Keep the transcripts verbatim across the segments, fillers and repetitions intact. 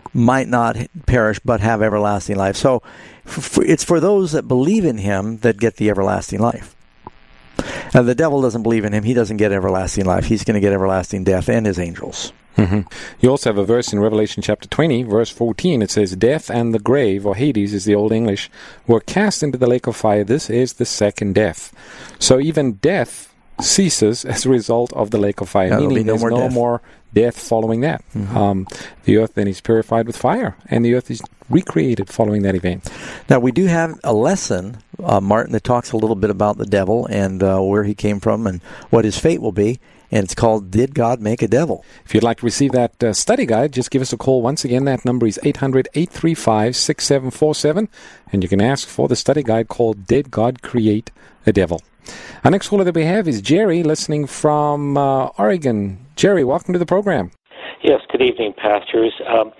might not perish but have everlasting life. So f- it's for those that believe in him that get the everlasting life. And the devil doesn't believe in him. He doesn't get everlasting life. He's going to get everlasting death and his angels. Mm-hmm. You also have a verse in Revelation chapter twenty, verse fourteen. It says, "Death and the grave," or Hades is the Old English, "were cast into the lake of fire. This is the second death." So even death ceases as a result of the lake of fire, yeah, meaning no there's more no death. more death following that. Mm-hmm. Um, the earth then is purified with fire, and the earth is recreated following that event. Now, we do have a lesson, uh, Martin, that talks a little bit about the devil and uh, where he came from and what his fate will be, and it's called Did God Make a Devil? If you'd like to receive that uh, study guide, just give us a call. Once again, that number is eight hundred, eight three five, six seven four seven, and you can ask for the study guide called Did God Create a Devil? Our next caller that we have is Jerry, listening from uh, Oregon. Jerry, welcome to the program. Yes, good evening, pastors. Um,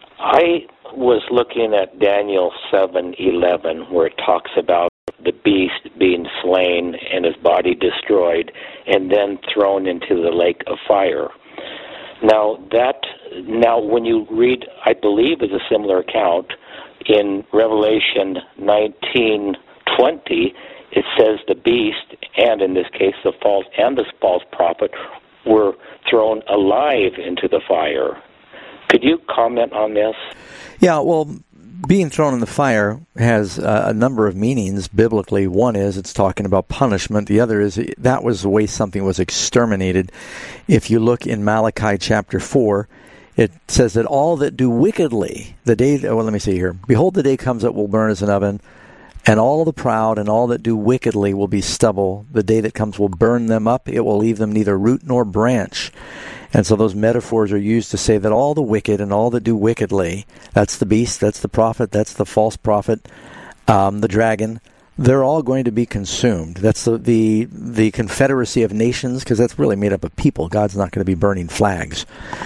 I was looking at Daniel seven eleven, where it talks about the beast being slain and his body destroyed and then thrown into the lake of fire. Now, that now when you read, I believe is a similar account in Revelation nineteen twenty, it says the beast, and in this case the false and the false prophet, were thrown alive into the fire. Could you comment on this? Yeah, well, being thrown in the fire has uh, a number of meanings biblically. One is it's talking about punishment. The other is that was the way something was exterminated. If you look in Malachi chapter four, it says that all that do wickedly, the day, well, let me see here. Behold, the day comes that will burn as an oven, and all the proud and all that do wickedly will be stubble. The day that comes will burn them up. It will leave them neither root nor branch. And so those metaphors are used to say that all the wicked and all that do wickedly, that's the beast, that's the prophet, that's the false prophet, um, the dragon, they're all going to be consumed. That's the the, the confederacy of nations, because that's really made up of people. God's not going to be burning flags.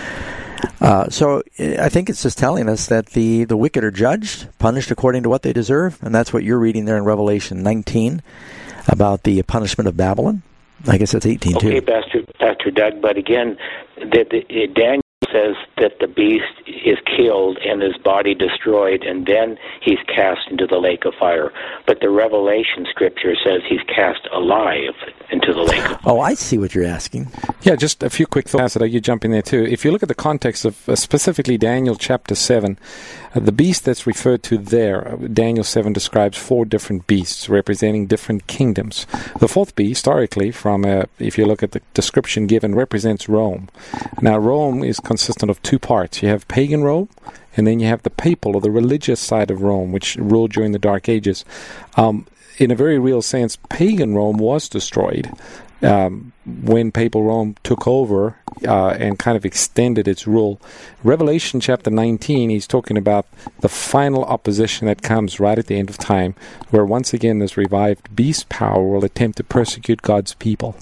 Uh, so I think it's just telling us that the, the wicked are judged, punished according to what they deserve, and that's what you're reading there in Revelation nineteen about the punishment of Babylon. I guess that's eighteen too. Okay, Pastor, Pastor Doug, but again, the, the, Daniel says that the beast is killed and his body destroyed, and then he's cast into the lake of fire. But the Revelation scripture says he's cast alive into the lake of fire. Oh, I see what you're asking. Yeah, just a few quick thoughts. You jump in there too. If you look at the context of uh, specifically Daniel chapter seven, uh, the beast that's referred to there, uh, Daniel seven describes four different beasts representing different kingdoms. The fourth beast, historically, from uh, if you look at the description given, represents Rome. Now, Rome is consistent of two parts. You have pagan Rome, and then you have the papal or the religious side of Rome, which ruled during the Dark Ages. Um, in a very real sense, pagan Rome was destroyed um, when papal Rome took over uh, and kind of extended its rule. Revelation chapter nineteen, he's talking about the final opposition that comes right at the end of time, where once again this revived beast power will attempt to persecute God's people.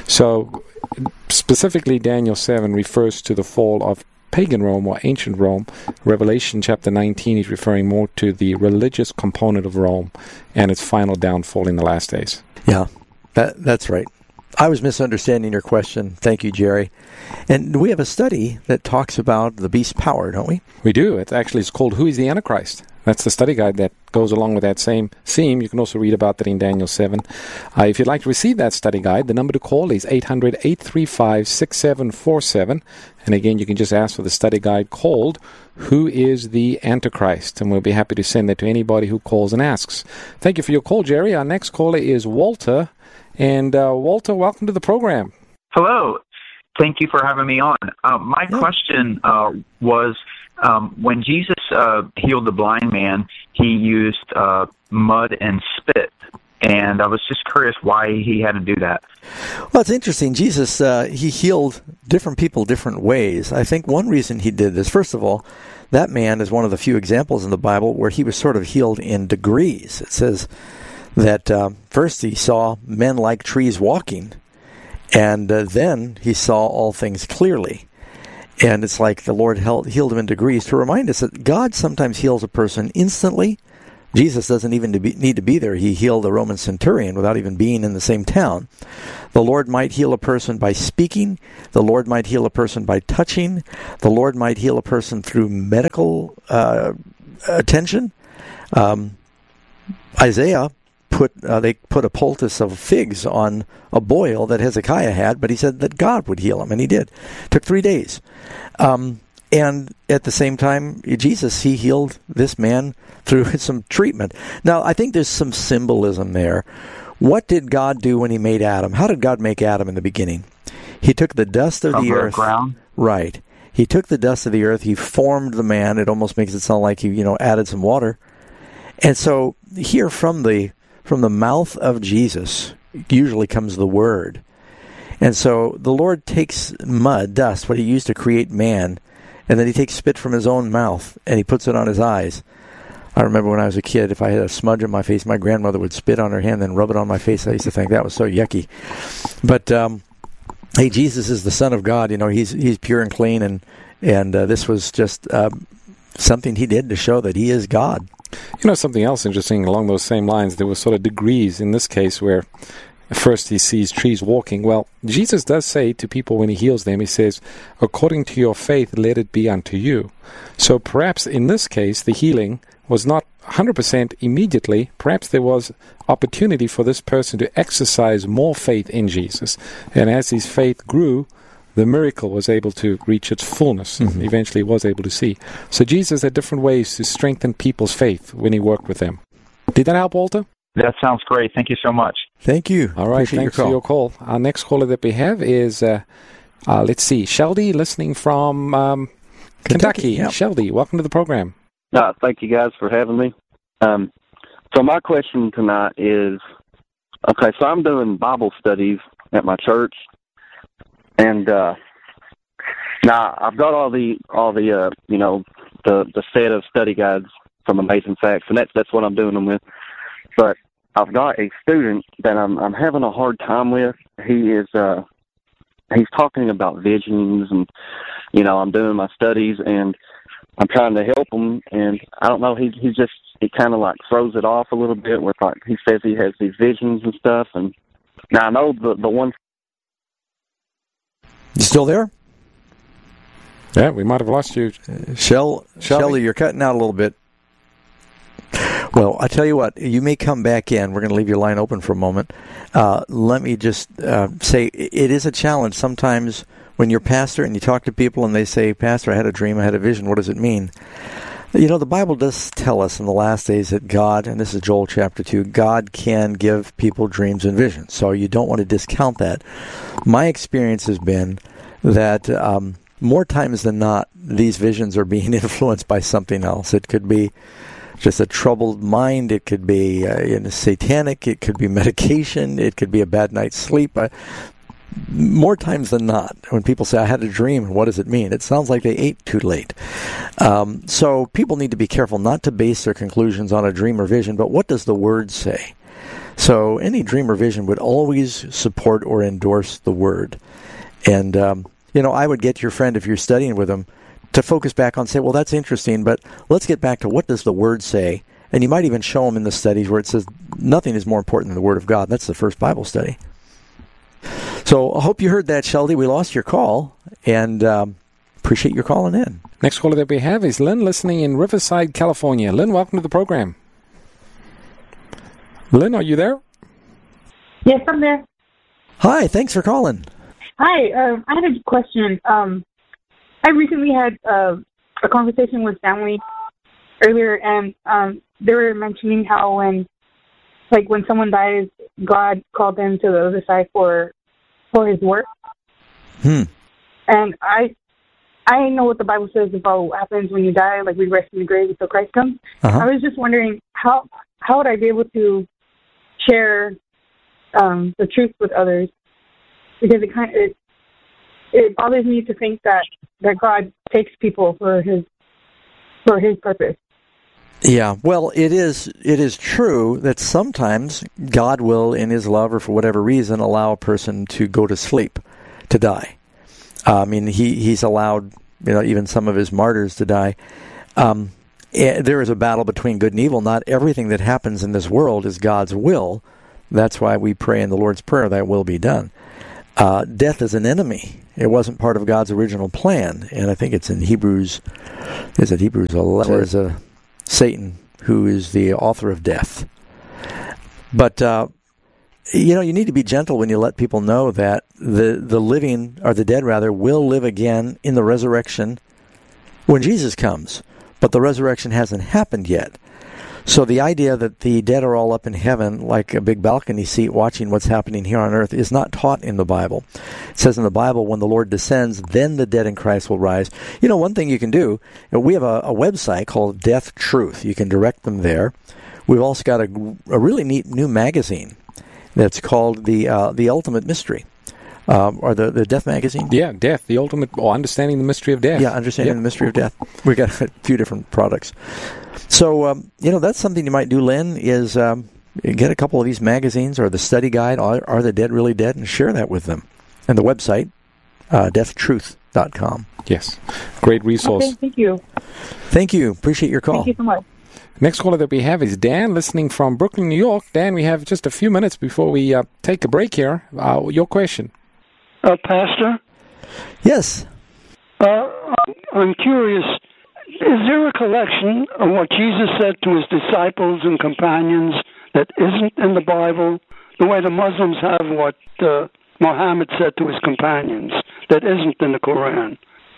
So specifically, Daniel seven refers to the fall of pagan Rome or ancient Rome. Revelation chapter nineteen is referring more to the religious component of Rome and its final downfall in the last days. Yeah, that, that's right. I was misunderstanding your question. Thank you, Jerry. And we have a study that talks about the beast power, don't we? We do. It actually is called Who is the Antichrist? That's the study guide that goes along with that same theme. You can also read about that in Daniel seven. Uh, if you'd like to receive that study guide, the number to call is eight hundred, eight three five, six seven four seven. And again, you can just ask for the study guide called Who is the Antichrist? And we'll be happy to send that to anybody who calls and asks. Thank you for your call, Jerry. Our next caller is Walter. And uh, Walter, welcome to the program. Hello. Thank you for having me on. Uh, my yeah. question uh, was, um, when Jesus uh, healed the blind man, he used uh, mud and spit. And I was just curious why he had to do that. Well, it's interesting. Jesus, uh, he healed different people different ways. I think one reason he did this, first of all, that man is one of the few examples in the Bible where he was sort of healed in degrees. It says that uh, first he saw men like trees walking, and uh, then he saw all things clearly. And it's like the Lord held, healed him in degrees to remind us that God sometimes heals a person instantly. Jesus doesn't even to be, need to be there. He healed a Roman centurion without even being in the same town. The Lord might heal a person by speaking. The Lord might heal a person by touching. The Lord might heal a person through medical uh, attention. Um, Isaiah put uh, they put a poultice of figs on a boil that Hezekiah had, but he said that God would heal him, and he did. It took three days. Um, and at the same time, Jesus, he healed this man through some treatment. Now, I think there's some symbolism there. What did God do when he made Adam? How did God make Adam in the beginning? He took the dust of From the the earth. ground? Right. He took the dust of the earth. He formed the man. It almost makes it sound like he, you know, added some water. And so here from the from the mouth of Jesus usually comes the word. And so the Lord takes mud, dust, what he used to create man, and then he takes spit from his own mouth and he puts it on his eyes. I remember when I was a kid, if I had a smudge on my face, my grandmother would spit on her hand and rub it on my face. I used to think that was so yucky. But um, hey, Jesus is the Son of God. You know, he's he's pure and clean, and and uh, this was just uh, something he did to show that he is God. You know, something else interesting along those same lines, there were sort of degrees in this case where first he sees trees walking. Well, Jesus does say to people when he heals them, he says, according to your faith, let it be unto you. So perhaps in this case, the healing was not one hundred percent immediately. Perhaps there was opportunity for this person to exercise more faith in Jesus. And as his faith grew, the miracle was able to reach its fullness, and mm-hmm. eventually was able to see. So Jesus had different ways to strengthen people's faith when he worked with them. Did that help, Walter? That sounds great. Thank you so much. Thank you. All right, Appreciate thanks your for your call. Our next caller that we have is, uh, uh, let's see, Sheldy, listening from um, Kentucky. Kentucky. Yep. Sheldy, welcome to the program. Uh, thank you guys for having me. Um, so my question tonight is, okay, so I'm doing Bible studies at my church, and uh, now I've got all the all the uh, you know the the set of study guides from Amazing Facts, and that's that's what I'm doing them with. But I've got a student that I'm I'm having a hard time with. He is uh, he's talking about visions, and you know I'm doing my studies and I'm trying to help him, and I don't know, he he just, he kind of like throws it off a little bit with like, he says he has these visions and stuff, and now I know the the one... You still there? Yeah, we might have lost you. Uh, Shell, Shelly, you're cutting out a little bit. Well, I tell you what, you may come back in. We're going to leave your line open for a moment. Uh, let me just uh, say, it is a challenge sometimes when you're pastor and you talk to people and they say, Pastor, I had a dream, I had a vision, what does it mean? You know, the Bible does tell us in the last days that God, and this is Joel chapter two, God can give people dreams and visions. So you don't want to discount that. My experience has been that um, more times than not, these visions are being influenced by something else. It could be just a troubled mind. It could be uh, you know, satanic. It could be medication. It could be a bad night's sleep. Uh, more times than not, when people say, I had a dream, what does it mean? It sounds like they ate too late. Um, so people need to be careful not to base their conclusions on a dream or vision, but what does the Word say? So any dream or vision would always support or endorse the Word. And, um, you know, I would get your friend, if you're studying with him, to focus back on, say, well, that's interesting, but let's get back to what does the Word say? And you might even show them in the studies where it says nothing is more important than the Word of God. That's the first Bible study. So I hope you heard that, Sheldy. We lost your call, and um, appreciate your calling in. Next caller that we have is Lynn, listening in Riverside, California. Lynn, welcome to the program. Lynn, are you there? Yes, I'm there. Hi, thanks for calling. Hi, um, I had a question. Um, I recently had uh, a conversation with family earlier, and um, they were mentioning how when, like, when someone dies, God called them to the other side for for His work. Hmm. And I, I know what the Bible says about what happens when you die, like we rest in the grave until Christ comes. Uh-huh. I was just wondering how how would I be able to share um, the truth with others, because it kind of it, it bothers me to think that, that God takes people for His for His purpose. Yeah, well, it is it is true that sometimes God will, in His love or for whatever reason, allow a person to go to sleep, to die. Uh, I mean, he, He's allowed, you know, even some of His martyrs to die. Um, there is a battle between good and evil. Not everything that happens in this world is God's will. That's why we pray in the Lord's Prayer, thy will be done. Uh, death is an enemy. It wasn't part of God's original plan. And I think it's in Hebrews, is it Hebrews eleven? There's a Satan who is the author of death. But, uh, you know, you need to be gentle when you let people know that the, the living, or the dead rather, will live again in the resurrection when Jesus comes. But the resurrection hasn't happened yet. So the idea that the dead are all up in heaven like a big balcony seat watching what's happening here on earth is not taught in the Bible. It says in the Bible, when the Lord descends, then the dead in Christ will rise. You know, one thing you can do, we have a, a website called Death Truth. You can direct them there. We've also got a, a really neat new magazine that's called the uh, the Ultimate Mystery. Um, or the, the Death magazine? Yeah, Death, the ultimate, or Understanding the Mystery of Death. Yeah, Understanding yeah. the Mystery of Death. We've got a few different products. So, um, you know, that's something you might do, Lynn, is um, get a couple of these magazines or the study guide, Are, Are the Dead Really Dead? And share that with them. And the website, uh, death truth dot com. Yes, great resource. Okay, thank you. Thank you. Appreciate your call. Thank you so much. Next caller that we have is Dan, listening from Brooklyn, New York. Dan, we have just a few minutes before we uh, take a break here. Uh, your question. Uh, Pastor? Yes. Uh, I'm curious, is there a collection of what Jesus said to his disciples and companions that isn't in the Bible, the way the Muslims have what uh, Muhammad said to his companions that isn't in the Quran?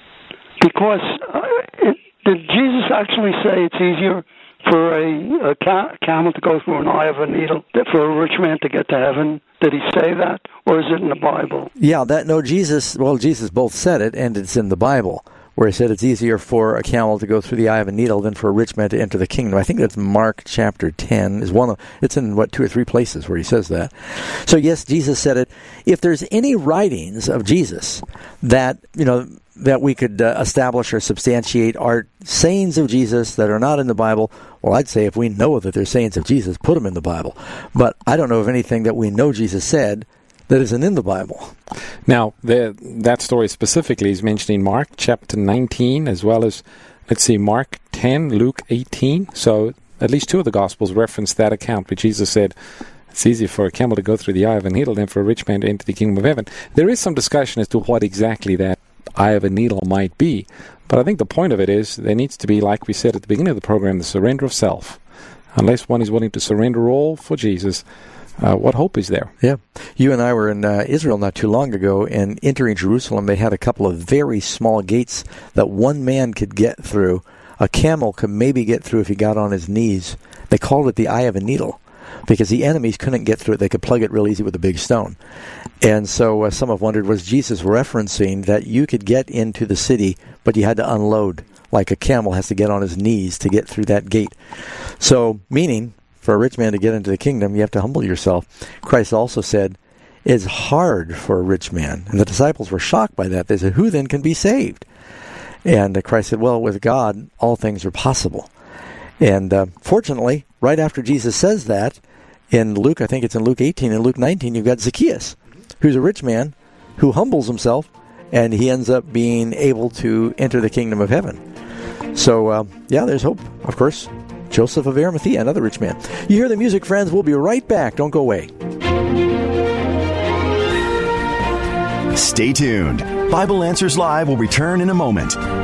Because uh, it, did Jesus actually say it's easier for a, a ca- camel to go through an eye of a needle than for a rich man to get to heaven? Did he say that, or is it in the Bible? Yeah, that no, Jesus, well, Jesus both said it, and it's in the Bible, where he said it's easier for a camel to go through the eye of a needle than for a rich man to enter the kingdom. I think that's Mark chapter ten. Is one of It's in, what, two or three places where he says that. So, yes, Jesus said it. If there's any writings of Jesus that, you know, that we could uh, establish or substantiate are sayings of Jesus that are not in the Bible, well, I'd say if we know that they're sayings of Jesus, put them in the Bible. But I don't know of anything that we know Jesus said that isn't in the Bible. Now, the, that story specifically is mentioned in Mark chapter nineteen, as well as, let's see, Mark ten, Luke eighteen. So at least two of the Gospels reference that account where Jesus said, it's easier for a camel to go through the eye of a needle than for a rich man to enter the kingdom of heaven. There is some discussion as to what exactly that eye of a needle might be. But I think the point of it is there needs to be, like we said at the beginning of the program, the surrender of self. Unless one is willing to surrender all for Jesus, uh, what hope is there? Yeah. You and I were in uh, Israel not too long ago, and entering Jerusalem, they had a couple of very small gates that one man could get through. A camel could maybe get through if he got on his knees. They called it the eye of a needle, because the enemies couldn't get through it. They could plug it real easy with a big stone. And so uh, some have wondered, was Jesus referencing that you could get into the city, but you had to unload, like a camel has to get on his knees to get through that gate. So, meaning, for a rich man to get into the kingdom, you have to humble yourself. Christ also said, it's hard for a rich man. And the disciples were shocked by that. They said, who then can be saved? And uh, Christ said, well, with God, all things are possible. And uh, fortunately, right after Jesus says that, in Luke, I think it's in Luke eighteen, and Luke nineteen, you've got Zacchaeus, who's a rich man who humbles himself, and he ends up being able to enter the kingdom of heaven. So, uh, yeah, there's hope. Of course, Joseph of Arimathea, another rich man. You hear the music, friends. We'll be right back. Don't go away. Stay tuned. Bible Answers Live will return in a moment.